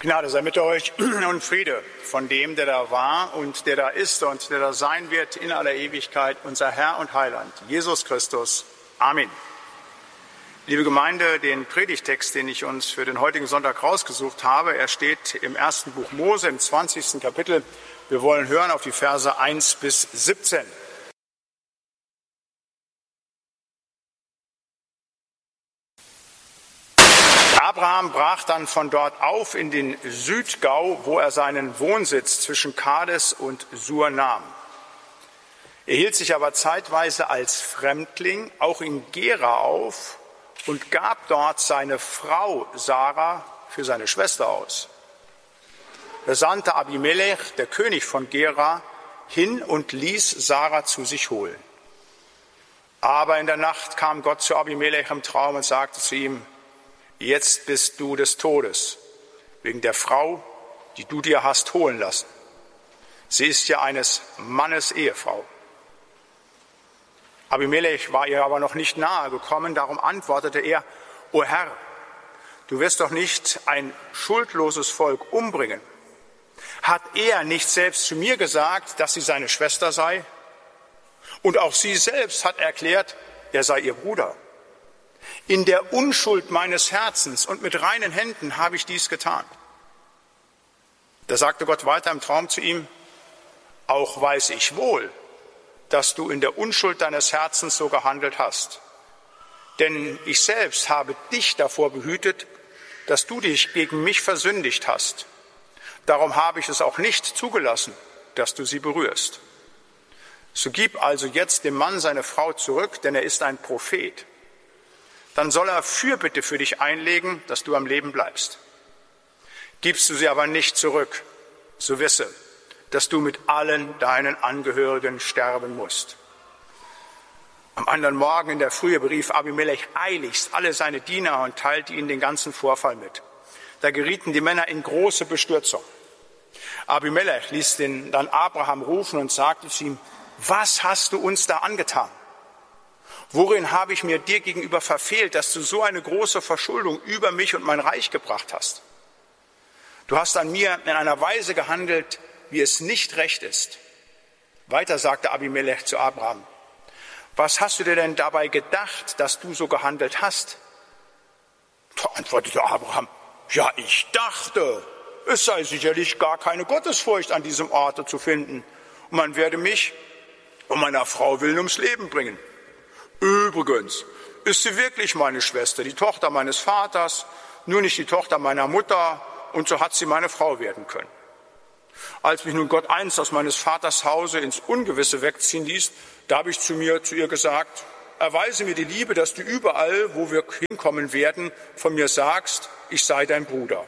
Gnade sei mit euch und Friede von dem, der da war und der da ist und der da sein wird in aller Ewigkeit, unser Herr und Heiland, Jesus Christus. Amen. Liebe Gemeinde, den Predigtext, den ich uns für den heutigen Sonntag rausgesucht habe, er steht im ersten Buch Mose, im 20. Kapitel. Wir wollen hören auf die Verse 1 bis 17. Abraham brach dann von dort auf in den Südgau, wo er seinen Wohnsitz zwischen Kades und Sur nahm. Er hielt sich aber zeitweise als Fremdling auch in Gera auf und gab dort seine Frau Sarah für seine Schwester aus. Da sandte Abimelech, der König von Gera, hin und ließ Sarah zu sich holen. Aber in der Nacht kam Gott zu Abimelech im Traum und sagte zu ihm: Jetzt bist du des Todes, wegen der Frau, die du dir hast holen lassen. Sie ist ja eines Mannes Ehefrau. Abimelech war ihr aber noch nicht nahe gekommen, darum antwortete er: O Herr, du wirst doch nicht ein schuldloses Volk umbringen. Hat er nicht selbst zu mir gesagt, dass sie seine Schwester sei? Und auch sie selbst hat erklärt, er sei ihr Bruder. In der Unschuld meines Herzens und mit reinen Händen habe ich dies getan. Da sagte Gott weiter im Traum zu ihm: Auch weiß ich wohl, dass du in der Unschuld deines Herzens so gehandelt hast. Denn ich selbst habe dich davor behütet, dass du dich gegen mich versündigt hast. Darum habe ich es auch nicht zugelassen, dass du sie berührst. So gib also jetzt dem Mann seine Frau zurück, denn er ist ein Prophet. Dann soll er Fürbitte für dich einlegen, dass du am Leben bleibst. Gibst du sie aber nicht zurück, so wisse, dass du mit allen deinen Angehörigen sterben musst. Am anderen Morgen in der Frühe berief Abimelech eiligst alle seine Diener und teilte ihnen den ganzen Vorfall mit. Da gerieten die Männer in große Bestürzung. Abimelech ließ dann Abraham rufen und sagte zu ihm: Was hast du uns da angetan? Worin habe ich mir dir gegenüber verfehlt, dass du so eine große Verschuldung über mich und mein Reich gebracht hast? Du hast an mir in einer Weise gehandelt, wie es nicht recht ist. Weiter sagte Abimelech zu Abraham: Was hast du dir denn dabei gedacht, dass du so gehandelt hast? Da antwortete Abraham: Ja, ich dachte, es sei sicherlich gar keine Gottesfurcht an diesem Orte zu finden, und man werde mich um meiner Frau willen ums Leben bringen. Übrigens ist sie wirklich meine Schwester, die Tochter meines Vaters, nur nicht die Tochter meiner Mutter, und so hat sie meine Frau werden können. Als mich nun Gott einst aus meines Vaters Hause ins Ungewisse wegziehen ließ, da habe ich zu ihr gesagt: Erweise mir die Liebe, dass du überall, wo wir hinkommen werden, von mir sagst, ich sei dein Bruder.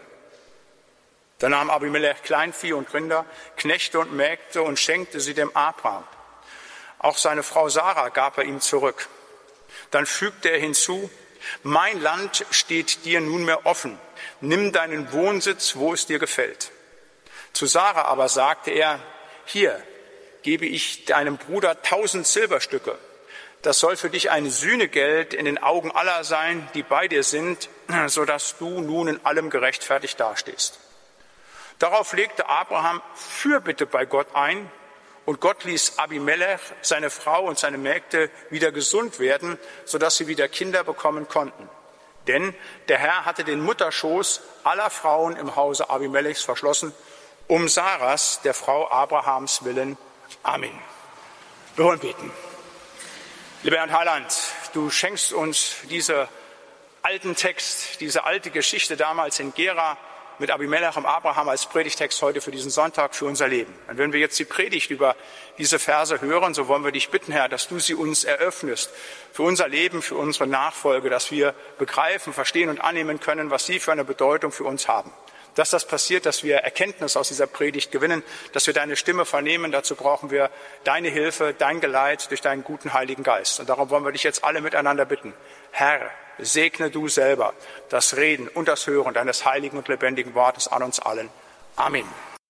Da nahm Abimelech Kleinvieh und Rinder, Knechte und Mägde und schenkte sie dem Abraham. Auch seine Frau Sarah gab er ihm zurück. Dann fügte er hinzu: Mein Land steht dir nunmehr offen. Nimm deinen Wohnsitz, wo es dir gefällt. Zu Sarah aber sagte er: Hier gebe ich deinem Bruder 1000 Silberstücke. Das soll für dich ein Sühnegeld in den Augen aller sein, die bei dir sind, sodass du nun in allem gerechtfertigt dastehst. Darauf legte Abraham Fürbitte bei Gott ein, und Gott ließ Abimelech, seine Frau und seine Mägde wieder gesund werden, sodass sie wieder Kinder bekommen konnten. Denn der Herr hatte den Mutterschoß aller Frauen im Hause Abimelechs verschlossen, um Sarahs, der Frau Abrahams willen. Amen. Wir wollen beten. Lieber Herr Heiland, du schenkst uns diesen alten Text, diese alte Geschichte damals in Gera mit Abimelech und Abraham als Predigtext heute für diesen Sonntag, für unser Leben. Und wenn wir jetzt die Predigt über diese Verse hören, so wollen wir dich bitten, Herr, dass du sie uns eröffnest für unser Leben, für unsere Nachfolge, dass wir begreifen, verstehen und annehmen können, was sie für eine Bedeutung für uns haben. Dass das passiert, dass wir Erkenntnis aus dieser Predigt gewinnen, dass wir deine Stimme vernehmen. Dazu brauchen wir deine Hilfe, dein Geleit durch deinen guten Heiligen Geist. Und darum wollen wir dich jetzt alle miteinander bitten: Herr, segne du selber das Reden und das Hören deines heiligen und lebendigen Wortes an uns allen. Amen.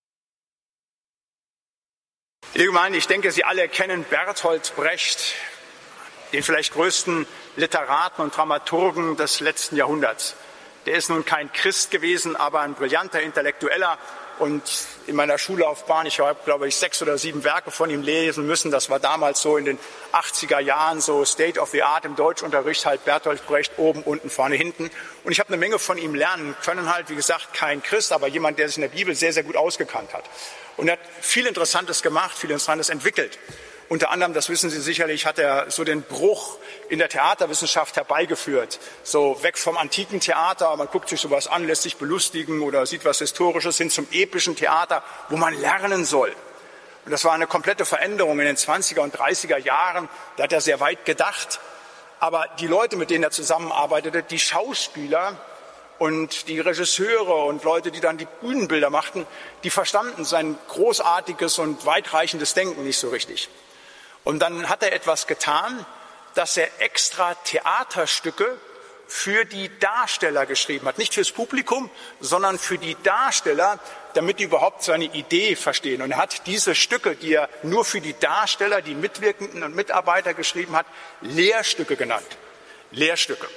Liebe Gemeinde, ich denke, Sie alle kennen Bertolt Brecht, den vielleicht größten Literaten und Dramaturgen des letzten Jahrhunderts. Der ist nun kein Christ gewesen, aber ein brillanter Intellektueller. Und in meiner Schullaufbahn, ich habe, glaube ich, 6 oder 7 Werke von ihm lesen müssen. Das war damals so in den 80er Jahren so State of the Art im Deutschunterricht, halt Bertolt Brecht oben, unten, vorne, hinten. Und ich habe eine Menge von ihm lernen können, halt, wie gesagt, kein Christ, aber jemand, der sich in der Bibel sehr, sehr gut ausgekannt hat. Und er hat viel Interessantes gemacht, viel Interessantes entwickelt. Unter anderem, das wissen Sie sicherlich, hat er so den Bruch in der Theaterwissenschaft herbeigeführt. So weg vom antiken Theater, man guckt sich sowas an, lässt sich belustigen oder sieht was Historisches, hin zum epischen Theater, wo man lernen soll. Und das war eine komplette Veränderung in den 20er und 30er Jahren. Da hat er sehr weit gedacht. Aber die Leute, mit denen er zusammenarbeitete, die Schauspieler und die Regisseure und Leute, die dann die Bühnenbilder machten, die verstanden sein großartiges und weitreichendes Denken nicht so richtig. Und dann hat er etwas getan, dass er extra Theaterstücke für die Darsteller geschrieben hat. Nicht fürs Publikum, sondern für die Darsteller, damit die überhaupt seine Idee verstehen. Und er hat diese Stücke, die er nur für die Darsteller, die Mitwirkenden und Mitarbeiter geschrieben hat, Lehrstücke genannt. Lehrstücke.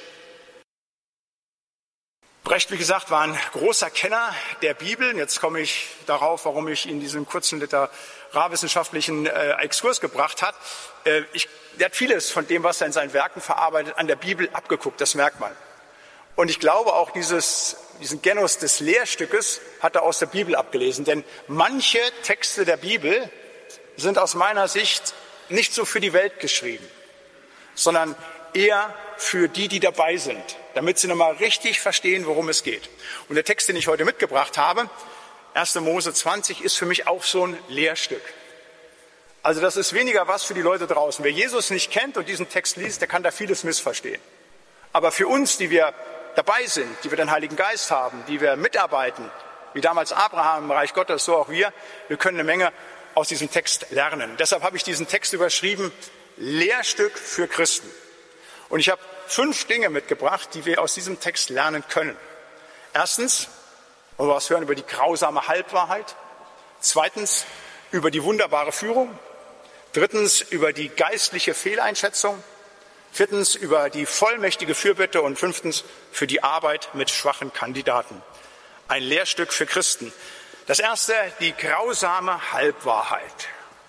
Brecht, wie gesagt, war ein großer Kenner der Bibel. Jetzt komme ich darauf, warum ich ihn diesen kurzen literarwissenschaftlichen Exkurs gebracht habe. Er hat vieles von dem, was er in seinen Werken verarbeitet, an der Bibel abgeguckt, das merkt man. Und ich glaube auch, diesen Genus des Lehrstückes hat er aus der Bibel abgelesen. Denn manche Texte der Bibel sind aus meiner Sicht nicht so für die Welt geschrieben, sondern eher für die dabei sind, damit sie nochmal richtig verstehen, worum es geht. Und der Text, den ich heute mitgebracht habe, 1. Mose 20, ist für mich auch so ein Lehrstück. Also das ist weniger was für die Leute draußen. Wer Jesus nicht kennt und diesen Text liest, der kann da vieles missverstehen. Aber für uns, die wir dabei sind, die wir den Heiligen Geist haben, die wir mitarbeiten, wie damals Abraham im Reich Gottes, so auch wir können eine Menge aus diesem Text lernen. Deshalb habe ich diesen Text überschrieben, Lehrstück für Christen. Und ich habe 5 Dinge mitgebracht, die wir aus diesem Text lernen können. Erstens, wollen wir was hören über die grausame Halbwahrheit. Zweitens, über die wunderbare Führung. Drittens, über die geistliche Fehleinschätzung. Viertens, über die vollmächtige Fürbitte. Und 5. für die Arbeit mit schwachen Kandidaten. Ein Lehrstück für Christen. Das erste, die grausame Halbwahrheit.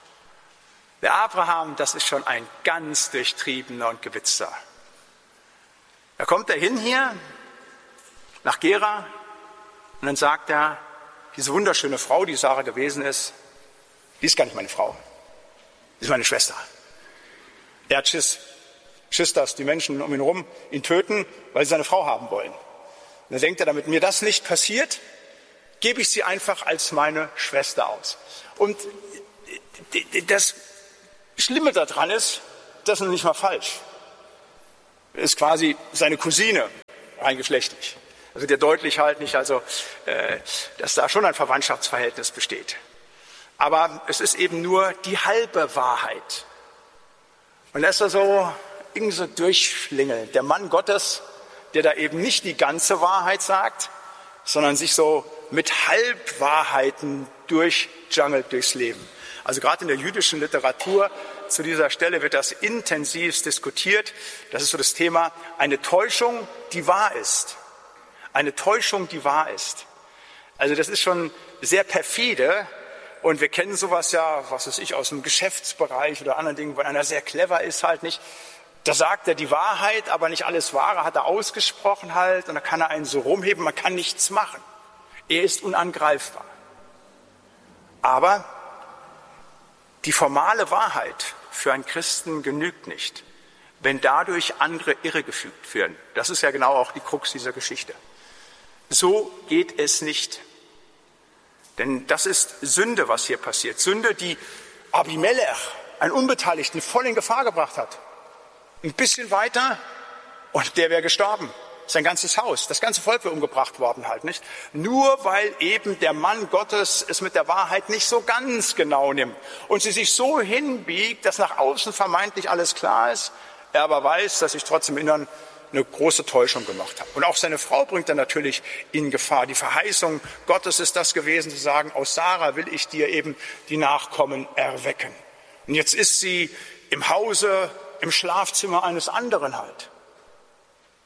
Der Abraham, das ist schon ein ganz durchtriebener und gewitzter. Da kommt er hin hier, nach Gera, und dann sagt er, diese wunderschöne Frau, die Sarah gewesen ist, die ist gar nicht meine Frau, die ist meine Schwester. Er hat Schiss, dass die Menschen um ihn herum ihn töten, weil sie seine Frau haben wollen. Und dann denkt er, damit mir das nicht passiert, gebe ich sie einfach als meine Schwester aus. Und das Schlimme daran ist, das ist nicht mal falsch. Ist quasi seine Cousine, rein geschlechtlich. Also der deutlich halt nicht, also dass da schon ein Verwandtschaftsverhältnis besteht. Aber es ist eben nur die halbe Wahrheit. Und lässt er so irgendwie so durchschlingeln. Der Mann Gottes, der da eben nicht die ganze Wahrheit sagt, sondern sich so mit Halbwahrheiten durchjungelt durchs Leben. Also gerade in der jüdischen Literatur zu dieser Stelle wird das intensiv diskutiert. Das ist so das Thema, eine Täuschung, die wahr ist. Eine Täuschung, die wahr ist. Also das ist schon sehr perfide und wir kennen sowas ja, was weiß ich, aus dem Geschäftsbereich oder anderen Dingen, wenn einer sehr clever ist halt nicht. Da sagt er die Wahrheit, aber nicht alles Wahre hat er ausgesprochen halt und da kann er einen so rumheben, man kann nichts machen. Er ist unangreifbar. Aber die formale Wahrheit für einen Christen genügt nicht, wenn dadurch andere irregeführt werden. Das ist ja genau auch die Krux dieser Geschichte. So geht es nicht. Denn das ist Sünde, was hier passiert. Sünde, die Abimelech, einen Unbeteiligten, voll in Gefahr gebracht hat. Ein bisschen weiter und der wäre gestorben. Sein ganzes Haus, das ganze Volk wäre umgebracht worden halt, nicht? Nur weil eben der Mann Gottes es mit der Wahrheit nicht so ganz genau nimmt und sie sich so hinbiegt, dass nach außen vermeintlich alles klar ist, er aber weiß, dass ich trotzdem im Innern eine große Täuschung gemacht habe. Und auch seine Frau bringt er natürlich in Gefahr. Die Verheißung Gottes ist das gewesen, zu sagen, aus Sarah will ich dir eben die Nachkommen erwecken. Und jetzt ist sie im Hause, im Schlafzimmer eines anderen halt.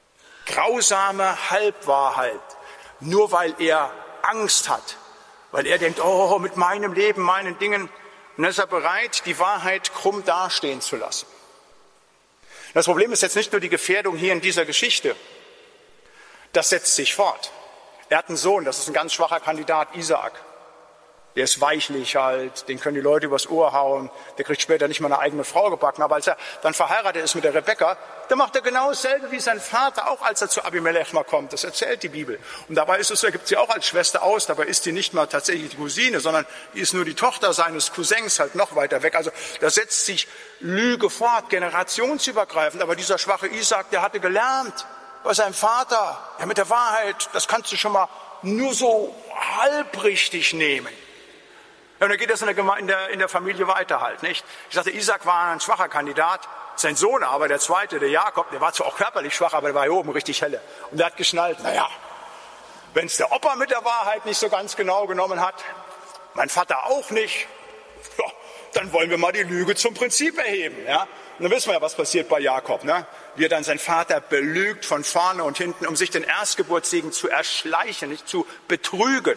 Grausame Halbwahrheit, nur weil er Angst hat, weil er denkt, oh, mit meinem Leben, meinen Dingen, und dann ist er bereit, die Wahrheit krumm dastehen zu lassen. Das Problem ist jetzt nicht nur die Gefährdung hier in dieser Geschichte, das setzt sich fort. Er hat einen Sohn, das ist ein ganz schwacher Kandidat, Isaak. Der ist weichlich halt, den können die Leute übers Ohr hauen, der kriegt später nicht mal eine eigene Frau gebacken. Aber als er dann verheiratet ist mit der Rebekka, dann macht er genau dasselbe wie sein Vater, auch als er zu Abimelech mal kommt. Das erzählt die Bibel. Und dabei ist es so, er gibt sie auch als Schwester aus, dabei ist die nicht mal tatsächlich die Cousine, sondern die ist nur die Tochter seines Cousins, halt noch weiter weg. Also da setzt sich Lüge fort, generationsübergreifend. Aber dieser schwache Isaak, der hatte gelernt bei seinem Vater, ja, mit der Wahrheit, das kannst du schon mal nur so halbrichtig nehmen. Ja, und dann geht das in der Familie weiter halt, nicht? Ich sagte, Isaak war ein schwacher Kandidat, sein Sohn aber, der zweite, der Jakob, der war zwar auch körperlich schwach, aber der war hier oben richtig helle. Und der hat geschnallt, naja, wenn es der Opa mit der Wahrheit nicht so ganz genau genommen hat, mein Vater auch nicht, ja, dann wollen wir mal die Lüge zum Prinzip erheben, ja? Und dann wissen wir ja, was passiert bei Jakob, ne? Wie er dann seinen Vater belügt von vorne und hinten, um sich den Erstgeburtssegen zu erschleichen, nicht zu betrügen.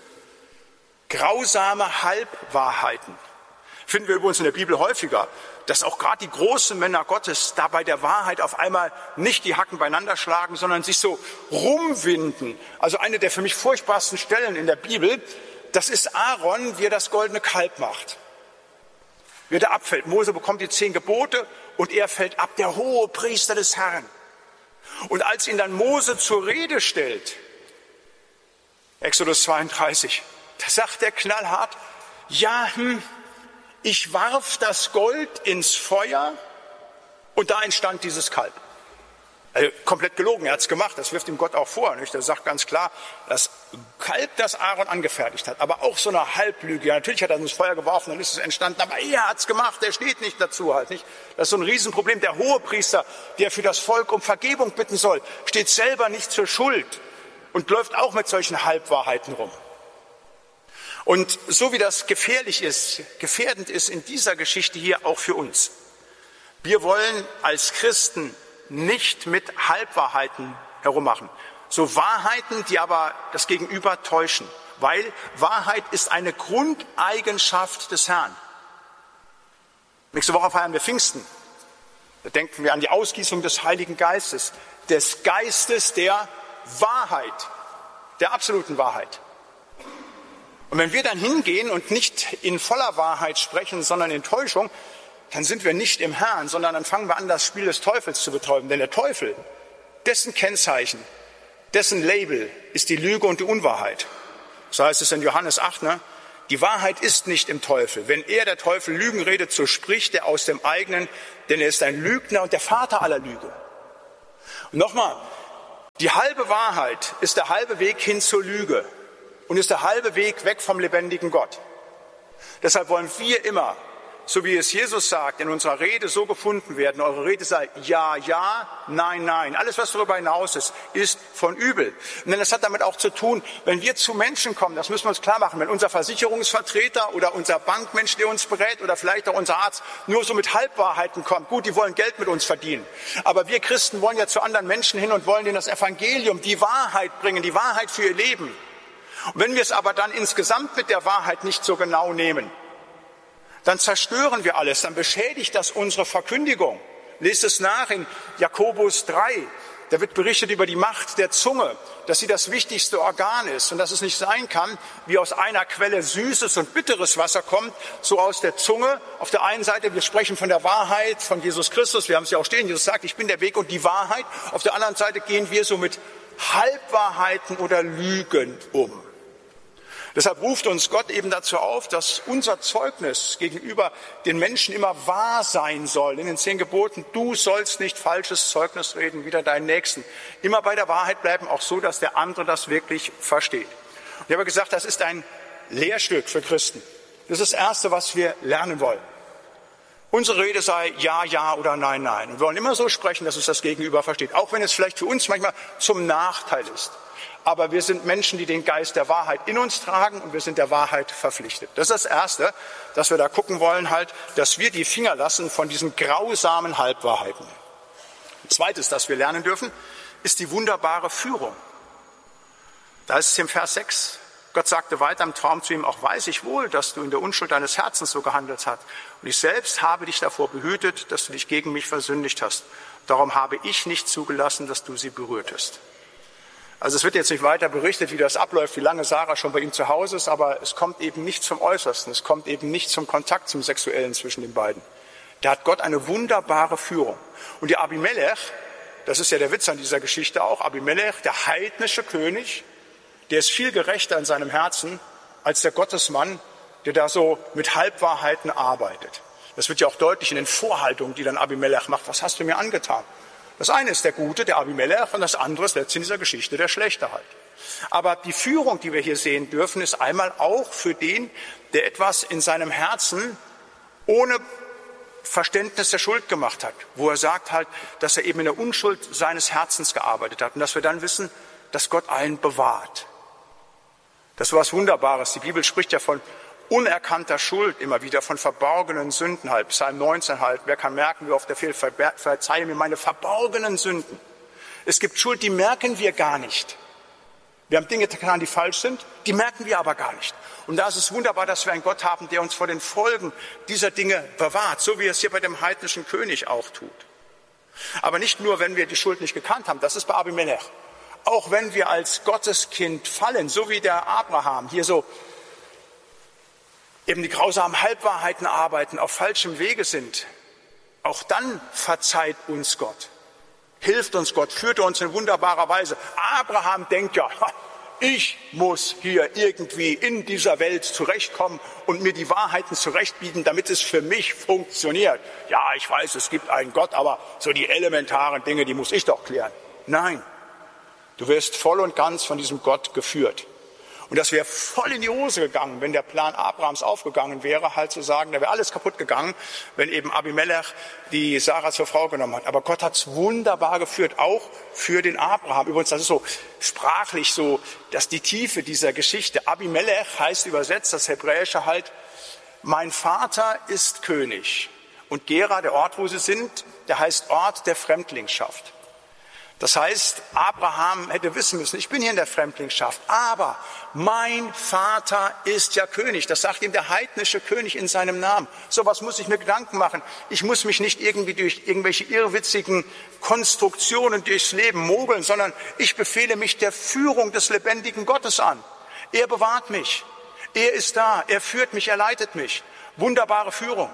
Grausame Halbwahrheiten finden wir übrigens in der Bibel häufiger, dass auch gerade die großen Männer Gottes da bei der Wahrheit auf einmal nicht die Hacken beieinander schlagen, sondern sich so rumwinden. Also eine der für mich furchtbarsten Stellen in der Bibel, das ist Aaron, wie er das goldene Kalb macht. Wie er da abfällt. Mose bekommt die 10 Gebote und er fällt ab, der hohe Priester des Herrn. Und als ihn dann Mose zur Rede stellt, Exodus 32, da sagt er knallhart, ja, ich warf das Gold ins Feuer und da entstand dieses Kalb. Also komplett gelogen, er hat es gemacht, das wirft ihm Gott auch vor. Nicht? Er sagt ganz klar, das Kalb, das Aaron angefertigt hat, aber auch so eine Halblüge. Ja, natürlich hat er ins Feuer geworfen, dann ist es entstanden, aber er hat es gemacht, er steht nicht dazu halt. Nicht? Das ist so ein Riesenproblem. Der Hohepriester, der für das Volk um Vergebung bitten soll, steht selber nicht zur Schuld und läuft auch mit solchen Halbwahrheiten rum. Und so wie das gefährlich ist, gefährdend ist in dieser Geschichte hier auch für uns. Wir wollen als Christen nicht mit Halbwahrheiten herummachen. So Wahrheiten, die aber das Gegenüber täuschen. Weil Wahrheit ist eine Grundeigenschaft des Herrn. Nächste Woche feiern wir Pfingsten. Da denken wir an die Ausgießung des Heiligen Geistes. Des Geistes der Wahrheit. Der absoluten Wahrheit. Und wenn wir dann hingehen und nicht in voller Wahrheit sprechen, sondern in Täuschung, dann sind wir nicht im Herrn, sondern dann fangen wir an, das Spiel des Teufels zu betäuben. Denn der Teufel, dessen Kennzeichen, dessen Label ist die Lüge und die Unwahrheit. So heißt es in Johannes 8, ne? Die Wahrheit ist nicht im Teufel. Wenn er, der Teufel, Lügen redet, so spricht er aus dem eigenen, denn er ist ein Lügner und der Vater aller Lüge. Und nochmal, die halbe Wahrheit ist der halbe Weg hin zur Lüge und ist der halbe Weg weg vom lebendigen Gott. Deshalb wollen wir immer, so wie es Jesus sagt, in unserer Rede so gefunden werden. Eure Rede sei ja, ja, nein, nein. Alles, was darüber hinaus ist von übel. Und das hat damit auch zu tun, wenn wir zu Menschen kommen, das müssen wir uns klar machen, wenn unser Versicherungsvertreter oder unser Bankmensch, der uns berät, oder vielleicht auch unser Arzt nur so mit Halbwahrheiten kommt. Gut, die wollen Geld mit uns verdienen. Aber wir Christen wollen ja zu anderen Menschen hin und wollen denen das Evangelium, die Wahrheit bringen, die Wahrheit für ihr Leben. Und wenn wir es aber dann insgesamt mit der Wahrheit nicht so genau nehmen, dann zerstören wir alles, dann beschädigt das unsere Verkündigung. Lest es nach in Jakobus 3. Da wird berichtet über die Macht der Zunge, dass sie das wichtigste Organ ist und dass es nicht sein kann, wie aus einer Quelle süßes und bitteres Wasser kommt, so aus der Zunge. Auf der einen Seite, wir sprechen von der Wahrheit von Jesus Christus, wir haben es ja auch stehen, Jesus sagt, ich bin der Weg und die Wahrheit. Auf der anderen Seite gehen wir so mit Halbwahrheiten oder Lügen um. Deshalb ruft uns Gott eben dazu auf, dass unser Zeugnis gegenüber den Menschen immer wahr sein soll. In den 10 Geboten, du sollst nicht falsches Zeugnis reden, wider deinen Nächsten. Immer bei der Wahrheit bleiben, auch so, dass der andere das wirklich versteht. Und ich habe gesagt, das ist ein Lehrstück für Christen. Das ist das Erste, was wir lernen wollen. Unsere Rede sei ja, ja oder nein, nein. Und wir wollen immer so sprechen, dass es das Gegenüber versteht. Auch wenn es vielleicht für uns manchmal zum Nachteil ist. Aber wir sind Menschen, die den Geist der Wahrheit in uns tragen und wir sind der Wahrheit verpflichtet. Das ist das Erste, dass wir da gucken wollen, halt, dass wir die Finger lassen von diesen grausamen Halbwahrheiten. Zweites, das wir lernen dürfen, ist die wunderbare Führung. Da ist es im Vers 6. Gott sagte weiter im Traum zu ihm, auch weiß ich wohl, dass du in der Unschuld deines Herzens so gehandelt hast. Und ich selbst habe dich davor behütet, dass du dich gegen mich versündigt hast. Darum habe ich nicht zugelassen, dass du sie berührtest. Also es wird jetzt nicht weiter berichtet, wie das abläuft, wie lange Sarah schon bei ihm zu Hause ist, aber es kommt eben nicht zum Äußersten, es kommt eben nicht zum Kontakt, zum Sexuellen zwischen den beiden. Da hat Gott eine wunderbare Führung. Und der Abimelech, das ist ja der Witz an dieser Geschichte auch, Abimelech, der heidnische König, der ist viel gerechter in seinem Herzen als der Gottesmann, der da so mit Halbwahrheiten arbeitet. Das wird ja auch deutlich in den Vorhaltungen, die dann Abimelech macht. Was hast du mir angetan? Das eine ist der Gute, der Abimelech, und das andere ist letztlich in dieser Geschichte der Schlechte halt. Aber die Führung, die wir hier sehen dürfen, ist einmal auch für den, der etwas in seinem Herzen ohne Verständnis der Schuld gemacht hat, wo er sagt halt, dass er eben in der Unschuld seines Herzens gearbeitet hat und dass wir dann wissen, dass Gott einen bewahrt. Das ist was Wunderbares. Die Bibel spricht ja von unerkannter Schuld immer wieder, von verborgenen Sünden halt. Psalm 19 halt, wer kann merken, wie oft er fehlt, verzeihe mir meine verborgenen Sünden. Es gibt Schuld, die merken wir gar nicht. Wir haben Dinge getan, die falsch sind, die merken wir aber gar nicht. Und da ist es wunderbar, dass wir einen Gott haben, der uns vor den Folgen dieser Dinge bewahrt, so wie er es hier bei dem heidnischen König auch tut. Aber nicht nur, wenn wir die Schuld nicht gekannt haben, das ist bei Abimelech. Auch wenn wir als Gotteskind fallen, so wie der Abraham hier so eben die grausamen Halbwahrheiten arbeiten, auf falschem Wege sind, auch dann verzeiht uns Gott, hilft uns Gott, führt uns in wunderbarer Weise. Abraham denkt ja, ich muss hier irgendwie in dieser Welt zurechtkommen und mir die Wahrheiten zurechtbieten, damit es für mich funktioniert. Ja, ich weiß, es gibt einen Gott, aber so die elementaren Dinge, die muss ich doch klären. Nein, du wirst voll und ganz von diesem Gott geführt. Und das wäre voll in die Hose gegangen, wenn der Plan Abrahams aufgegangen wäre, halt zu sagen, da wäre alles kaputt gegangen, wenn eben Abimelech die Sarah zur Frau genommen hat. Aber Gott hat es wunderbar geführt, auch für den Abraham. Übrigens, das ist so sprachlich so, dass die Tiefe dieser Geschichte, Abimelech heißt übersetzt, das Hebräische halt, mein Vater ist König. Und Gera, der Ort, wo sie sind, der heißt Ort der Fremdlingschaft. Das heißt, Abraham hätte wissen müssen, ich bin hier in der Fremdlingschaft, aber mein Vater ist ja König. Das sagt ihm der heidnische König in seinem Namen. So was muss ich mir Gedanken machen. Ich muss mich nicht irgendwie durch irgendwelche irrwitzigen Konstruktionen durchs Leben mogeln, sondern ich befehle mich der Führung des lebendigen Gottes an. Er bewahrt mich. Er ist da. Er führt mich. Er leitet mich. Wunderbare Führung.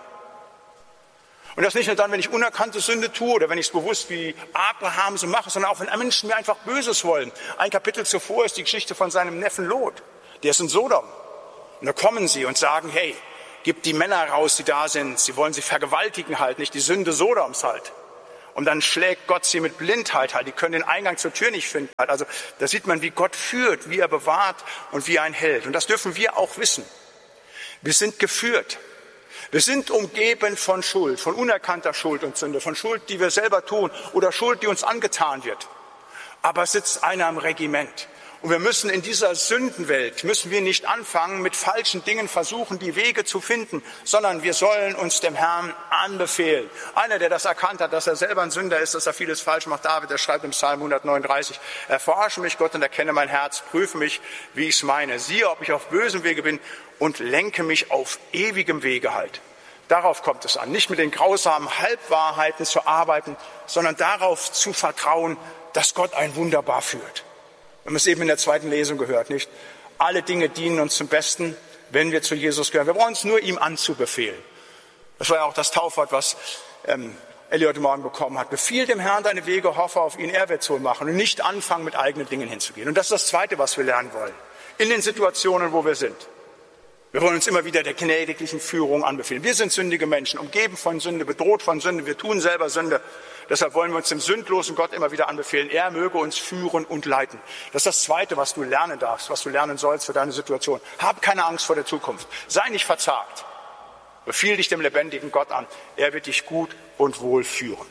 Und das nicht nur dann, wenn ich unerkannte Sünde tue oder wenn ich es bewusst wie Abraham so mache, sondern auch wenn Menschen mir einfach Böses wollen. Ein Kapitel zuvor ist die Geschichte von seinem Neffen Lot. Der ist in Sodom. Und da kommen sie und sagen, hey, gib die Männer raus, die da sind. Sie wollen sie vergewaltigen halt, nicht die Sünde Sodoms halt. Und dann schlägt Gott sie mit Blindheit halt. Die können den Eingang zur Tür nicht finden halt. Also da sieht man, wie Gott führt, wie er bewahrt und wie er einen hält. Und das dürfen wir auch wissen. Wir sind geführt. Wir sind umgeben von Schuld, von unerkannter Schuld und Sünde, von Schuld, die wir selber tun oder Schuld, die uns angetan wird. Aber es sitzt einer im Regiment. Und wir müssen in dieser Sündenwelt, müssen wir nicht anfangen, mit falschen Dingen versuchen, die Wege zu finden, sondern wir sollen uns dem Herrn anbefehlen. Einer, der das erkannt hat, dass er selber ein Sünder ist, dass er vieles falsch macht, David, der schreibt im Psalm 139, erforsche mich, Gott, und erkenne mein Herz, prüfe mich, wie ich es meine. Siehe, ob ich auf bösem Wege bin und lenke mich auf ewigem Wege halt. Darauf kommt es an, nicht mit den grausamen Halbwahrheiten zu arbeiten, sondern darauf zu vertrauen, dass Gott einen wunderbar führt. Wir haben es eben in der zweiten Lesung gehört, nicht? Alle Dinge dienen uns zum Besten, wenn wir zu Jesus gehören. Wir brauchen es nur ihm anzubefehlen. Das war ja auch das Taufwort, was Elli heute Morgen bekommen hat. Befiehl dem Herrn deine Wege, hoffe auf ihn, er wird es wohl machen. Und nicht anfangen, mit eigenen Dingen hinzugehen. Und das ist das Zweite, was wir lernen wollen. In den Situationen, wo wir sind. Wir wollen uns immer wieder der gnädiglichen Führung anbefehlen. Wir sind sündige Menschen, umgeben von Sünde, bedroht von Sünde. Wir tun selber Sünde. Deshalb wollen wir uns dem sündlosen Gott immer wieder anbefehlen. Er möge uns führen und leiten. Das ist das Zweite, was du lernen darfst, was du lernen sollst für deine Situation. Hab keine Angst vor der Zukunft. Sei nicht verzagt. Befiehl dich dem lebendigen Gott an. Er wird dich gut und wohl führen.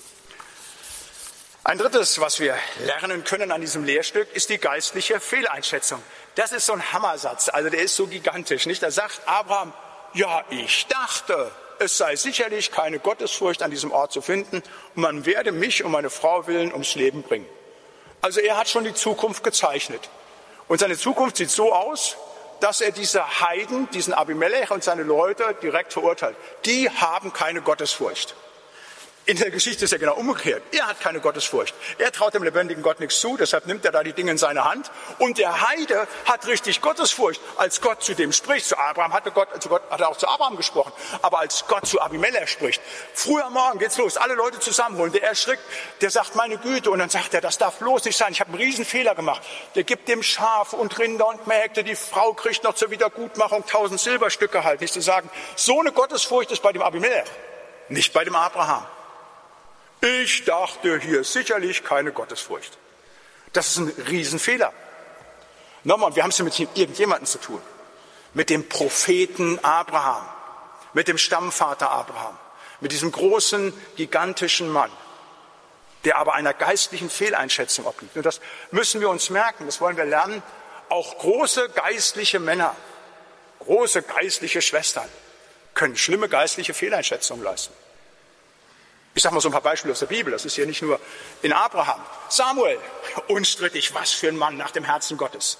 Ein drittes, was wir lernen können an diesem Lehrstück, ist die geistliche Fehleinschätzung. Das ist so ein Hammersatz, also der ist so gigantisch, nicht? Da sagt Abraham, ja, ich dachte, es sei sicherlich keine Gottesfurcht an diesem Ort zu finden und man werde mich um meine Frau willen ums Leben bringen. Also er hat schon die Zukunft gezeichnet. Und seine Zukunft sieht so aus, dass er diese Heiden, diesen Abimelech und seine Leute direkt verurteilt. Die haben keine Gottesfurcht. In der Geschichte ist ja genau umgekehrt. Er hat keine Gottesfurcht. Er traut dem lebendigen Gott nichts zu, deshalb nimmt er da die Dinge in seine Hand. Und der Heide hat richtig Gottesfurcht, als Gott zu dem spricht. Zu Abraham hat er auch zu Abraham gesprochen. Aber als Gott zu Abimelech spricht, früh am Morgen geht's los, alle Leute zusammenholen. Der erschrickt, der sagt, meine Güte. Und dann sagt er, das darf bloß nicht sein. Ich habe einen riesen Fehler gemacht. Der gibt dem Schafe und Rinder und Mägde. Die Frau kriegt noch zur Wiedergutmachung 1000 Silberstücke halt. Nicht zu sagen, so eine Gottesfurcht ist bei dem Abimelech, nicht bei dem Abraham. Ich dachte, hier ist sicherlich keine Gottesfurcht. Das ist ein Riesenfehler. Nochmal, wir haben es mit irgendjemandem zu tun. Mit dem Propheten Abraham, mit dem Stammvater Abraham, mit diesem großen, gigantischen Mann, der aber einer geistlichen Fehleinschätzung obliegt. Und das müssen wir uns merken, das wollen wir lernen. Auch große geistliche Männer, große geistliche Schwestern können schlimme geistliche Fehleinschätzungen leisten. Ich sage mal so ein paar Beispiele aus der Bibel, das ist hier nicht nur in Abraham. Samuel, unstrittig, was für ein Mann nach dem Herzen Gottes.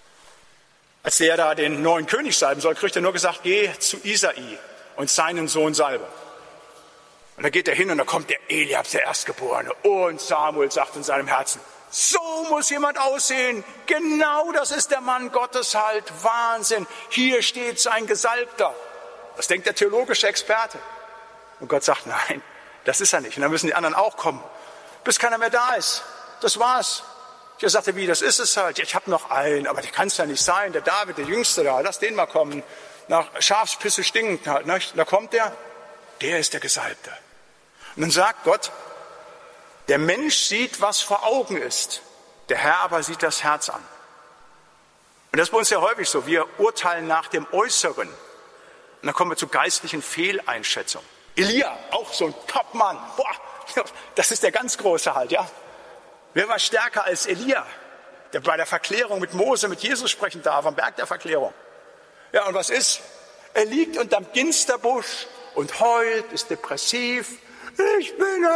Als der da den neuen König salben soll, kriegt er nur gesagt, geh zu Isai und seinen Sohn salbe. Und da geht er hin und da kommt der Eliab, der Erstgeborene. Und Samuel sagt in seinem Herzen, so muss jemand aussehen. Genau das ist der Mann Gottes halt. Wahnsinn. Hier steht sein Gesalbter. Das denkt der theologische Experte. Und Gott sagt, nein. Das ist er nicht. Und dann müssen die anderen auch kommen, bis keiner mehr da ist. Das war's. Ich sagte, wie, das ist es halt. Ich habe noch einen, aber der kann es ja nicht sein. Der David, der Jüngste da, lass den mal kommen. Nach Schafspisse stinkend halt. Ne? Da kommt der ist der Gesalbte. Und dann sagt Gott, der Mensch sieht, was vor Augen ist. Der Herr aber sieht das Herz an. Und das ist bei uns ja häufig so. Wir urteilen nach dem Äußeren. Und dann kommen wir zu geistlichen Fehleinschätzungen. Elia, auch so ein Topmann. Boah, das ist der ganz Große halt, ja. Wer war stärker als Elia, der bei der Verklärung mit Mose, mit Jesus sprechen darf, am Berg der Verklärung? Ja, und was ist? Er liegt unterm Ginsterbusch und heult, ist depressiv. Ich bin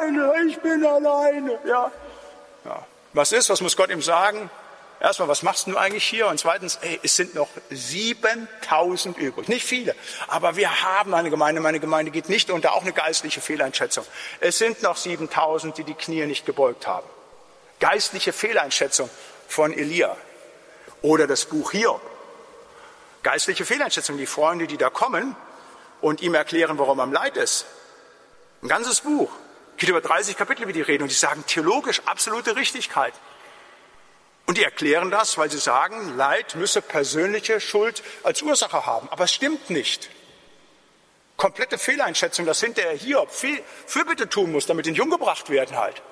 alleine, ja. Was ist? Was muss Gott ihm sagen? Erstmal, was machst du eigentlich hier? Und zweitens, es sind noch 7000 übrig. Nicht viele, aber wir haben eine Gemeinde. Meine Gemeinde geht nicht unter, auch eine geistliche Fehleinschätzung. Es sind noch 7000, die die Knie nicht gebeugt haben. Geistliche Fehleinschätzung von Elia. Oder das Buch Hiob. Geistliche Fehleinschätzung, die Freunde, die da kommen und ihm erklären, warum er am Leid ist. Ein ganzes Buch. Geht über 30 Kapitel, wie die reden. Und die sagen theologisch absolute Richtigkeit. Und die erklären das, weil sie sagen, Leid müsse persönliche Schuld als Ursache haben. Aber es stimmt nicht. Komplette Fehleinschätzung, dass hinterher Hiob Fürbitte tun muss, damit ihn umgebracht werden halt.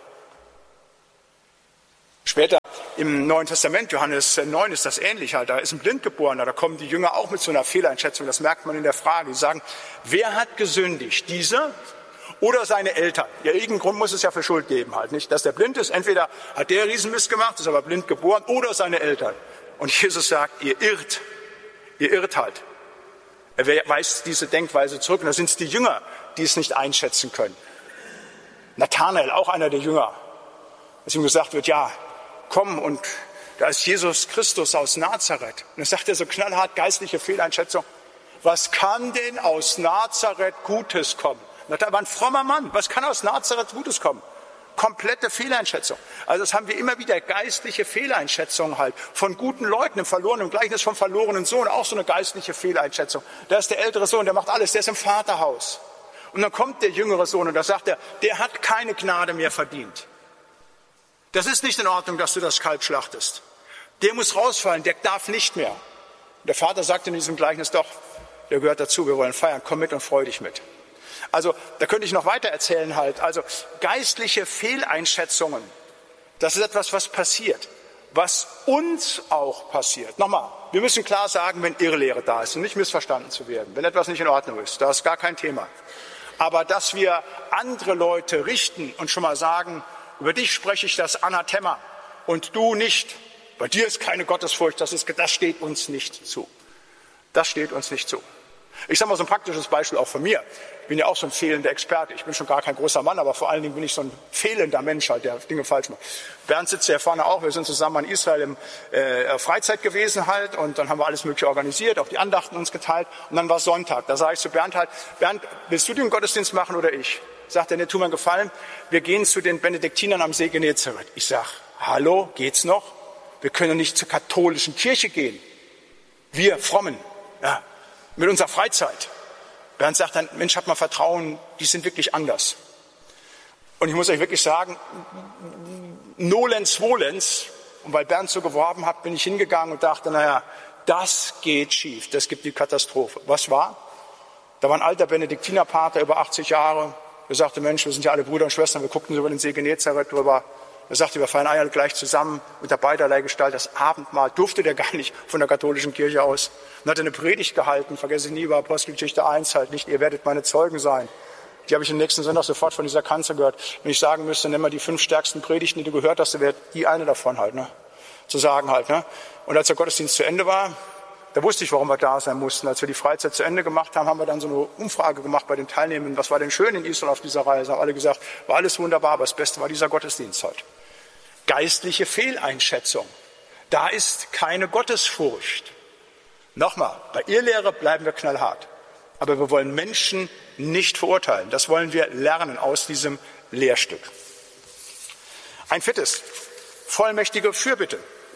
Später im Neuen Testament, Johannes 9, ist das ähnlich halt. Da ist ein Blindgeborener, da kommen die Jünger auch mit so einer Fehleinschätzung. Das merkt man in der Frage. Die sagen, wer hat gesündigt? Dieser oder seine Eltern? Ja, irgendeinen Grund muss es ja für Schuld geben halt, nicht? Dass der blind ist, entweder hat der Riesenmist gemacht, ist aber blind geboren, oder seine Eltern. Und Jesus sagt, ihr irrt halt. Er weist diese Denkweise zurück. Und da sind es die Jünger, die es nicht einschätzen können. Nathanael, auch einer der Jünger, als ihm gesagt wird, ja, komm, und da ist Jesus Christus aus Nazareth. Und dann sagt er so knallhart, geistliche Fehleinschätzung, was kann denn aus Nazareth Gutes kommen? Da war ein frommer Mann. Was kann aus Nazareth Gutes kommen? Komplette Fehleinschätzung. Also das haben wir immer wieder, geistliche Fehleinschätzungen halt. Von guten Leuten im Gleichnis vom verlorenen Sohn, auch so eine geistliche Fehleinschätzung. Da ist der ältere Sohn, der macht alles, der ist im Vaterhaus. Und dann kommt der jüngere Sohn und da sagt er, der hat keine Gnade mehr verdient. Das ist nicht in Ordnung, dass du das Kalb schlachtest. Der muss rausfallen, der darf nicht mehr. Der Vater sagt in diesem Gleichnis doch, der gehört dazu, wir wollen feiern, komm mit und freu dich mit. Also da könnte ich noch weiter erzählen halt. Also geistliche Fehleinschätzungen, das ist etwas, was passiert, was uns auch passiert. Nochmal, wir müssen klar sagen, wenn Irrlehre da ist und nicht missverstanden zu werden, wenn etwas nicht in Ordnung ist, da ist gar kein Thema. Aber dass wir andere Leute richten und schon mal sagen, über dich spreche ich das Anathema und du nicht, bei dir ist keine Gottesfurcht, das steht uns nicht zu. Das steht uns nicht zu. Ich sage mal so ein praktisches Beispiel auch von mir. Ich bin ja auch so ein fehlender Experte. Ich bin schon gar kein großer Mann, aber vor allen Dingen bin ich so ein fehlender Mensch halt, der Dinge falsch macht. Bernd sitzt hier vorne auch. Wir sind zusammen in Israel im Freizeit gewesen halt und dann haben wir alles Mögliche organisiert, auch die Andachten uns geteilt und dann war Sonntag. Da sage ich zu Bernd halt, Bernd, willst du den Gottesdienst machen oder ich? Sagt er, ne, tu mir einen Gefallen, wir gehen zu den Benediktinern am See Genezareth. Ich sage, hallo, geht's noch? Wir können nicht zur katholischen Kirche gehen. Wir Frommen, ja, mit unserer Freizeit. Bernd sagt dann, Mensch, hab mal Vertrauen, die sind wirklich anders. Und ich muss euch wirklich sagen, nolens volens, und weil Bernd so geworben hat, bin ich hingegangen und dachte, naja, das geht schief, das gibt die Katastrophe. Was war? Da war ein alter Benediktinerpater, über 80 Jahre, der sagte, Mensch, wir sind ja alle Brüder und Schwestern, wir guckten so über den See Genezareth drüber. Er sagte, wir feiern alle gleich zusammen unter beiderlei Gestalt. Das Abendmahl durfte der gar nicht von der katholischen Kirche aus. Und hat eine Predigt gehalten, vergesse ich nie, über Apostelgeschichte 1 halt nicht, ihr werdet meine Zeugen sein. Die habe ich am nächsten Sonntag sofort von dieser Kanzel gehört. Wenn ich sagen müsste, nimm mal die 5 stärksten Predigten, die du gehört hast, dann wäre die eine davon halt, ne? Zu sagen halt, ne? Und als der Gottesdienst zu Ende war, da wusste ich, warum wir da sein mussten. Als wir die Freizeit zu Ende gemacht haben, haben wir dann so eine Umfrage gemacht bei den Teilnehmenden. Was war denn schön in Israel auf dieser Reise? Haben alle gesagt, war alles wunderbar, aber das Beste war dieser Gottesdienst halt. Geistliche Fehleinschätzung. Da ist keine Gottesfurcht. Nochmal, bei Irrlehre bleiben wir knallhart. Aber wir wollen Menschen nicht verurteilen. Das wollen wir lernen aus diesem Lehrstück. Ein 4. Vollmächtige Fürbitte.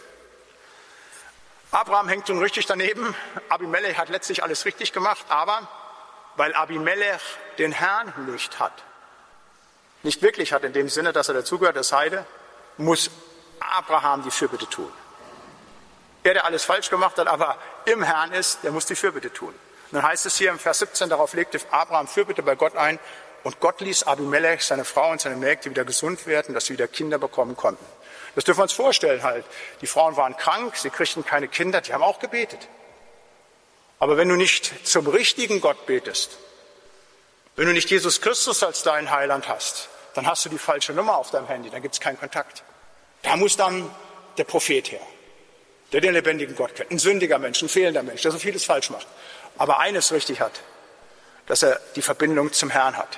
Abraham hängt nun richtig daneben. Abimelech hat letztlich alles richtig gemacht, aber weil Abimelech den Herrn nicht hat, nicht wirklich hat in dem Sinne, dass er dazugehört, das Heide, muss Abraham die Fürbitte tun. Er, der alles falsch gemacht hat, aber im Herrn ist, der muss die Fürbitte tun. Und dann heißt es hier im Vers 17, darauf legte Abraham Fürbitte bei Gott ein und Gott ließ Abimelech, seine Frau und seine Mägde wieder gesund werden, dass sie wieder Kinder bekommen konnten. Das dürfen wir uns vorstellen halt. Die Frauen waren krank, sie kriegten keine Kinder, die haben auch gebetet. Aber wenn du nicht zum richtigen Gott betest, wenn du nicht Jesus Christus als deinen Heiland hast, dann hast du die falsche Nummer auf deinem Handy, dann gibt es keinen Kontakt. Da muss dann der Prophet her, der den lebendigen Gott kennt. Ein sündiger Mensch, ein fehlender Mensch, der so vieles falsch macht. Aber eines richtig hat, dass er die Verbindung zum Herrn hat.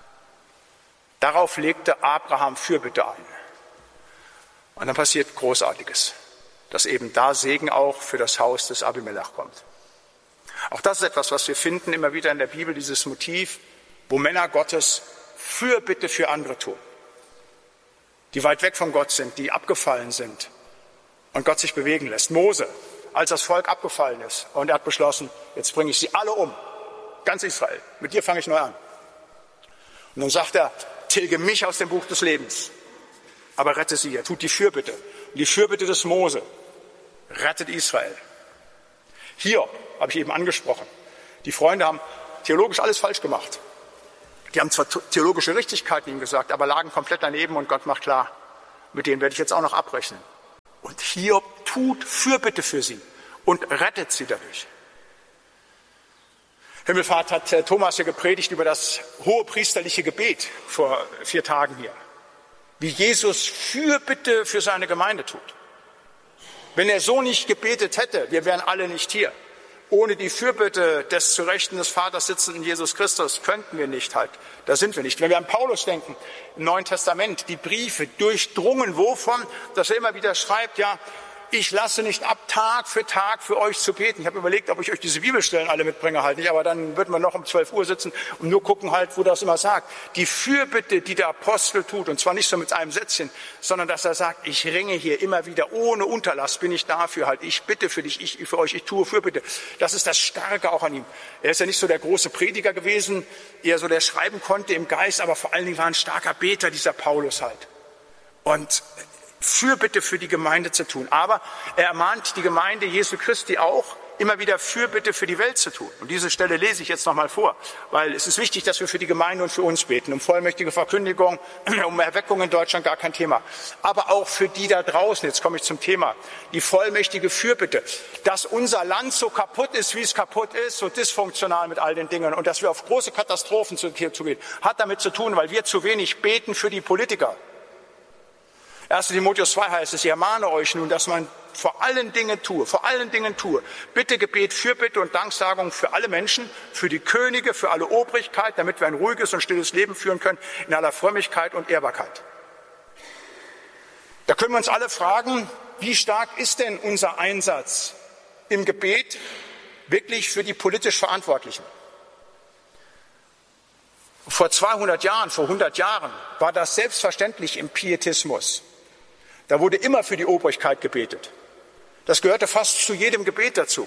Darauf legte Abraham Fürbitte ein. Und dann passiert Großartiges, dass eben da Segen auch für das Haus des Abimelech kommt. Auch das ist etwas, was wir finden immer wieder in der Bibel, dieses Motiv, wo Männer Gottes Fürbitte für andere tun, die weit weg von Gott sind, die abgefallen sind und Gott sich bewegen lässt. Mose, als das Volk abgefallen ist und er hat beschlossen, jetzt bringe ich sie alle um, ganz Israel, mit dir fange ich neu an. Und dann sagt er, tilge mich aus dem Buch des Lebens, aber rette sie, er tut die Fürbitte. Und die Fürbitte des Mose rettet Israel. Hiob, habe ich eben angesprochen, die Freunde haben theologisch alles falsch gemacht. Die haben zwar theologische Richtigkeiten ihm gesagt, aber lagen komplett daneben und Gott macht klar, mit denen werde ich jetzt auch noch abrechnen. Und Hiob tut Fürbitte für sie und rettet sie dadurch. Himmelfahrt hat Thomas hier gepredigt über das hohepriesterliche Gebet vor 4 Tagen hier. Wie Jesus Fürbitte für seine Gemeinde tut. Wenn er so nicht gebetet hätte, wir wären alle nicht hier. Ohne die Fürbitte des zu Rechten des Vaters sitzenden Jesus Christus könnten wir nicht halt. Da sind wir nicht. Wenn wir an Paulus denken, im Neuen Testament, die Briefe durchdrungen wovon, dass er immer wieder schreibt, ja, ich lasse nicht ab, Tag für euch zu beten. Ich habe überlegt, ob ich euch diese Bibelstellen alle mitbringe halt nicht, aber dann würden wir noch um 12 Uhr sitzen und nur gucken halt, wo das immer sagt. Die Fürbitte, die der Apostel tut, und zwar nicht so mit einem Sätzchen, sondern dass er sagt, ich ringe hier immer wieder, ohne Unterlass bin ich dafür halt. Ich bitte für dich, ich für euch, ich tue Fürbitte. Das ist das Starke auch an ihm. Er ist ja nicht so der große Prediger gewesen, eher so der schreiben konnte im Geist, aber vor allen Dingen war ein starker Beter, dieser Paulus halt. Und Fürbitte für die Gemeinde zu tun. Aber er ermahnt die Gemeinde Jesu Christi auch, immer wieder Fürbitte für die Welt zu tun. Und diese Stelle lese ich jetzt nochmal vor, weil es ist wichtig, dass wir für die Gemeinde und für uns beten. Um vollmächtige Verkündigung, um Erweckung in Deutschland gar kein Thema. Aber auch für die da draußen, jetzt komme ich zum Thema, die vollmächtige Fürbitte, dass unser Land so kaputt ist, wie es kaputt ist, so dysfunktional mit all den Dingen und dass wir auf große Katastrophen zugehen, hat damit zu tun, weil wir zu wenig beten für die Politiker. 1. Timotheus 2 heißt es, ich ermahne euch nun, dass man vor allen Dingen tue, Bitte, Gebet, Fürbitte und Danksagung für alle Menschen, für die Könige, für alle Obrigkeit, damit wir ein ruhiges und stilles Leben führen können, in aller Frömmigkeit und Ehrbarkeit. Da können wir uns alle fragen, wie stark ist denn unser Einsatz im Gebet wirklich für die politisch Verantwortlichen? Vor 200 Jahren, vor 100 Jahren war das selbstverständlich im Pietismus. Da wurde immer für die Obrigkeit gebetet. Das gehörte fast zu jedem Gebet dazu.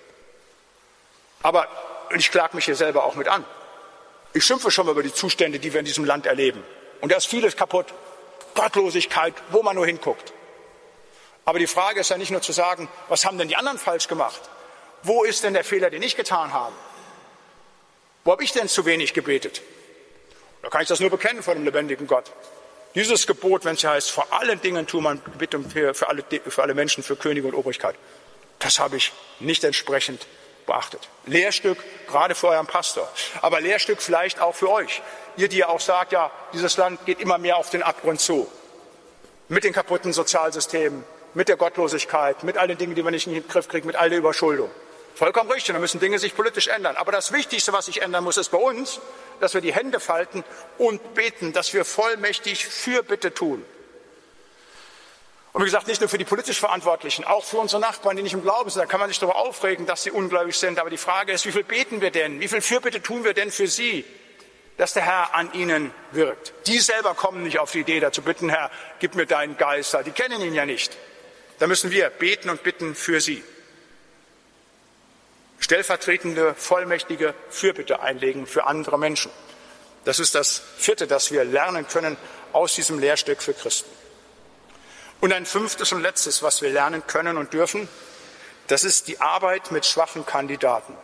Aber ich klage mich hier selber auch mit an. Ich schimpfe schon mal über die Zustände, die wir in diesem Land erleben. Und da ist vieles kaputt. Gottlosigkeit, wo man nur hinguckt. Aber die Frage ist ja nicht nur zu sagen, was haben denn die anderen falsch gemacht? Wo ist denn der Fehler, den ich getan habe? Wo habe ich denn zu wenig gebetet? Da kann ich das nur bekennen vor dem lebendigen Gott. Dieses Gebot, wenn es heißt, vor allen Dingen tue man Bitte für alle Menschen, für Könige und Obrigkeit, das habe ich nicht entsprechend beachtet. Lehrstück, gerade für euren Pastor, aber Lehrstück vielleicht auch für euch. Ihr, die ja auch sagt, ja, dieses Land geht immer mehr auf den Abgrund zu. Mit den kaputten Sozialsystemen, mit der Gottlosigkeit, mit all den Dingen, die wir nicht in den Griff kriegen, mit all der Überschuldung. Vollkommen richtig, da müssen Dinge sich politisch ändern. Aber das Wichtigste, was sich ändern muss, ist bei uns, dass wir die Hände falten und beten, dass wir vollmächtig Fürbitte tun. Und wie gesagt, nicht nur für die politisch Verantwortlichen, auch für unsere Nachbarn, die nicht im Glauben sind. Da kann man sich darüber aufregen, dass sie ungläubig sind. Aber die Frage ist, wie viel beten wir denn? Wie viel Fürbitte tun wir denn für sie, dass der Herr an ihnen wirkt? Die selber kommen nicht auf die Idee, dazu bitten, Herr, gib mir deinen Geist. Die kennen ihn ja nicht. Da müssen wir beten und bitten für sie. Stellvertretende, vollmächtige Fürbitte einlegen für andere Menschen. Das ist das Vierte, das wir lernen können aus diesem Lehrstück für Christen. Und ein fünftes und letztes, was wir lernen können und dürfen, das ist die Arbeit mit schwachen Kandidaten.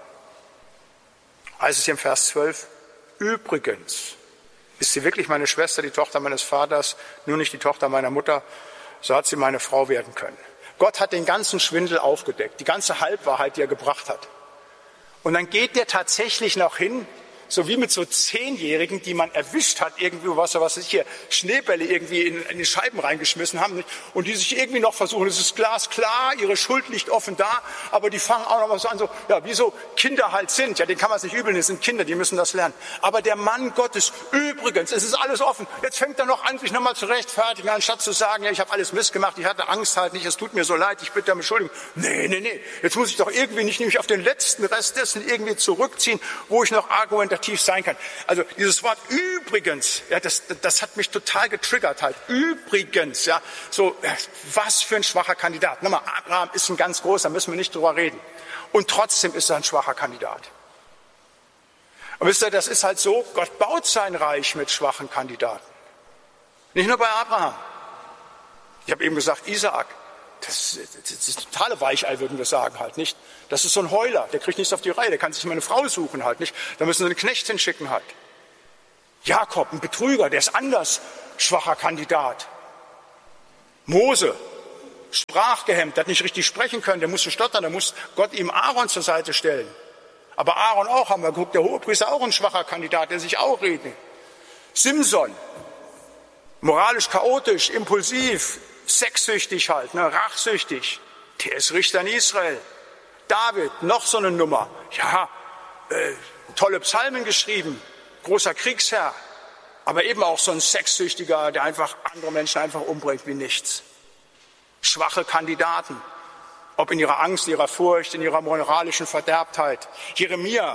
Heißt es hier im Vers 12, übrigens, ist sie wirklich meine Schwester, die Tochter meines Vaters, nur nicht die Tochter meiner Mutter, so hat sie meine Frau werden können. Gott hat den ganzen Schwindel aufgedeckt, die ganze Halbwahrheit, die er gebracht hat. Und dann geht der tatsächlich noch hin, so wie mit so 10-Jährigen, die man erwischt hat, irgendwie, was sich hier Schneebälle irgendwie in die Scheiben reingeschmissen haben und die sich irgendwie noch versuchen, es ist glasklar, ihre Schuld liegt offen da, aber die fangen auch noch mal so an, so, ja, wie so Kinder halt sind, ja, denen kann man es nicht übeln, das sind Kinder, die müssen das lernen. Aber der Mann Gottes, übrigens, es ist alles offen, jetzt fängt er noch an, sich nochmal zu rechtfertigen, anstatt zu sagen, ja, ich habe alles missgemacht, ich hatte Angst halt nicht, es tut mir so leid, ich bitte um Entschuldigung. Nee, jetzt muss ich doch irgendwie nicht nämlich auf den letzten Rest dessen irgendwie zurückziehen, wo ich noch argumentativ sein kann. Also dieses Wort übrigens, ja, das hat mich total getriggert halt. Übrigens, ja, so, was für ein schwacher Kandidat. Nochmal, Abraham ist ein ganz großer, da müssen wir nicht drüber reden. Und trotzdem ist er ein schwacher Kandidat. Und wisst ihr, das ist halt so, Gott baut sein Reich mit schwachen Kandidaten. Nicht nur bei Abraham. Ich habe eben gesagt, Isaak. Das ist totale Weichei, würden wir sagen halt, nicht? Das ist so ein Heuler, der kriegt nichts auf die Reihe, der kann sich mal eine Frau suchen halt, nicht? Da müssen sie einen Knecht hinschicken halt. Jakob, ein Betrüger, der ist anders, schwacher Kandidat. Mose, sprachgehemmt, der hat nicht richtig sprechen können, der musste stottern, da muss Gott ihm Aaron zur Seite stellen. Aber Aaron auch, haben wir geguckt, der Hohepriester auch ein schwacher Kandidat, der sich auch redet. Simson, moralisch chaotisch, impulsiv, sexsüchtig halt, rachsüchtig. Der ist Richter in Israel. David, noch so eine Nummer. Ja, tolle Psalmen geschrieben, großer Kriegsherr. Aber eben auch so ein Sexsüchtiger, der einfach andere Menschen einfach umbringt wie nichts. Schwache Kandidaten. Ob in ihrer Angst, ihrer Furcht, in ihrer moralischen Verderbtheit. Jeremia,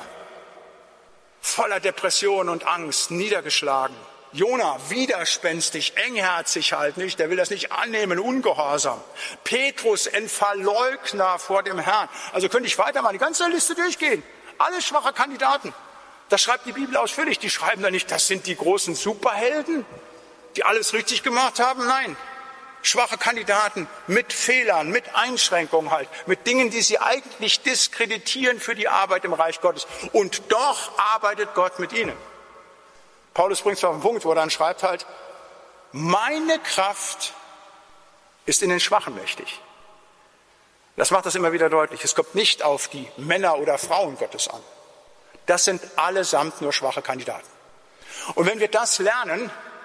voller Depression und Angst, niedergeschlagen. Jona, widerspenstig, engherzig halt nicht, der will das nicht annehmen, ungehorsam. Petrus, ein Verleugner vor dem Herrn. Also könnte ich weitermachen, die ganze Liste durchgehen. Alle schwache Kandidaten. Das schreibt die Bibel ausführlich. Die schreiben da nicht, das sind die großen Superhelden, die alles richtig gemacht haben. Nein, schwache Kandidaten mit Fehlern, mit Einschränkungen halt, mit Dingen, die sie eigentlich diskreditieren für die Arbeit im Reich Gottes. Und doch arbeitet Gott mit ihnen. Paulus bringt es auf den Punkt, wo er dann schreibt halt, meine Kraft ist in den Schwachen mächtig. Das macht das immer wieder deutlich. Es kommt nicht auf die Männer oder Frauen Gottes an. Das sind allesamt nur schwache Kandidaten. Und wenn wir das lernen,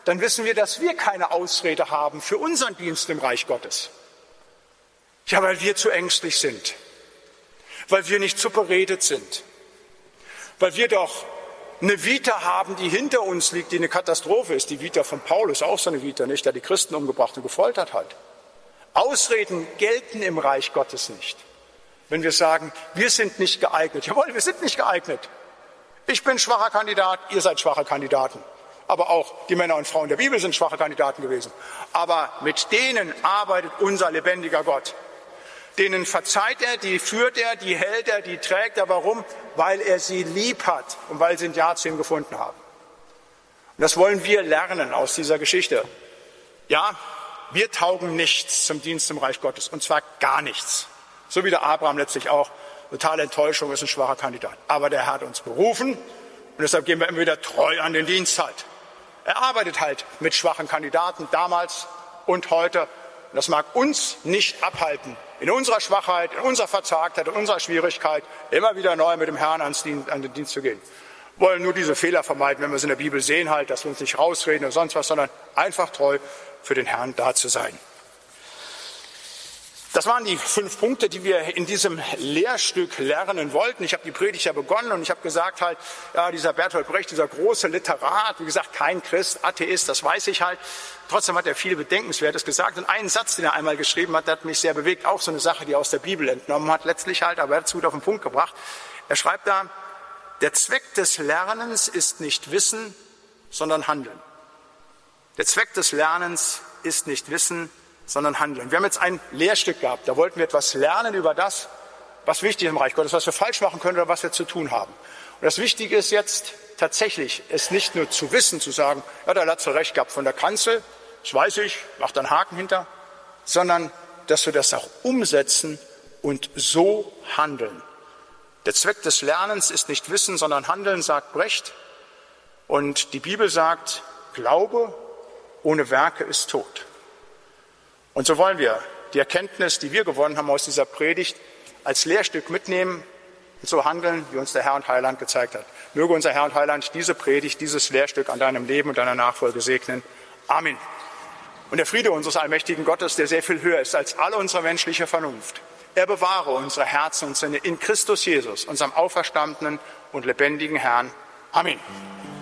dann wissen wir, dass wir keine Ausrede haben für unseren Dienst im Reich Gottes. Ja, weil wir zu ängstlich sind, weil wir nicht zu beredet sind, weil wir doch eine Vita haben, die hinter uns liegt, die eine Katastrophe ist. Die Vita von Paulus, auch so eine Vita, nicht, der die Christen umgebracht und gefoltert hat. Ausreden gelten im Reich Gottes nicht. Wenn wir sagen, wir sind nicht geeignet. Jawohl, wir sind nicht geeignet. Ich bin schwacher Kandidat, ihr seid schwache Kandidaten. Aber auch die Männer und Frauen der Bibel sind schwache Kandidaten gewesen. Aber mit denen arbeitet unser lebendiger Gott. Denen verzeiht er, die führt er, die hält er, die trägt er. Warum? Weil er sie lieb hat und weil sie ein Ja zu ihm gefunden haben. Und das wollen wir lernen aus dieser Geschichte. Ja, wir taugen nichts zum Dienst im Reich Gottes, und zwar gar nichts. So wie der Abraham letztlich auch. Totale Enttäuschung, ist ein schwacher Kandidat. Aber der Herr hat uns berufen und deshalb gehen wir immer wieder treu an den Dienst halt. Er arbeitet halt mit schwachen Kandidaten damals und heute. Und das mag uns nicht abhalten, in unserer Schwachheit, in unserer Verzagtheit, in unserer Schwierigkeit immer wieder neu mit dem Herrn an den Dienst zu gehen. Wir wollen nur diese Fehler vermeiden, wenn wir es in der Bibel sehen, halt, dass wir uns nicht rausreden oder sonst was, sondern einfach treu für den Herrn da zu sein. Das waren die 5 Punkte, die wir in diesem Lehrstück lernen wollten. Ich habe die Predigt ja begonnen und ich habe gesagt halt, ja, dieser Bertolt Brecht, dieser große Literat, wie gesagt, kein Christ, Atheist, das weiß ich halt. Trotzdem hat er viel Bedenkenswertes gesagt. Und einen Satz, den er einmal geschrieben hat, der hat mich sehr bewegt. Auch so eine Sache, die er aus der Bibel entnommen hat, letztlich halt, aber er hat es gut auf den Punkt gebracht. Er schreibt da, der Zweck des Lernens ist nicht Wissen, sondern Handeln. Der Zweck des Lernens ist nicht Wissen, sondern Handeln. Wir haben jetzt ein Lehrstück gehabt, da wollten wir etwas lernen über das, was wichtig ist im Reich Gottes, was wir falsch machen können oder was wir zu tun haben. Und das Wichtige ist jetzt tatsächlich, es nicht nur zu wissen, zu sagen, ja, da hat er recht gehabt von der Kanzel, das weiß ich, mach da einen Haken hinter, sondern dass wir das auch umsetzen und so handeln. Der Zweck des Lernens ist nicht Wissen, sondern Handeln, sagt Brecht. Und die Bibel sagt, Glaube ohne Werke ist tot. Und so wollen wir die Erkenntnis, die wir gewonnen haben aus dieser Predigt, als Lehrstück mitnehmen und so handeln, wie uns der Herr und Heiland gezeigt hat. Möge unser Herr und Heiland diese Predigt, dieses Lehrstück an deinem Leben und deiner Nachfolge segnen. Amen. Und der Friede unseres allmächtigen Gottes, der sehr viel höher ist als alle unsere menschliche Vernunft, er bewahre unsere Herzen und Sinne in Christus Jesus, unserem auferstandenen und lebendigen Herrn. Amen.